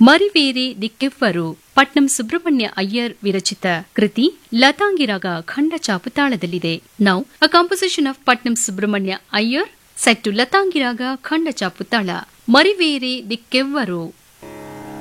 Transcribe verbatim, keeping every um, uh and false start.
ಮರಿವೇರೆ ದಿಕ್ಕೆವ್ವರು ಪಟ್ನಂ ಸುಬ್ರಹ್ಮಣ್ಯ ಅಯ್ಯರ್ ವಿರಚಿತ ಕೃತಿ ಲತಾಂಗಿರಾಗ ಖಂಡ ಚಾಪು ತಾಳದಲ್ಲಿದೆ. Now a composition of Patnam Subrahmanya Iyer set to ಲತಾಂಗಿರಾಗ ಖಂಡ ಚಾಪು ತಾಳ ಮರಿವೇರೆ ದಿಕ್ಕೆವ್ವರು.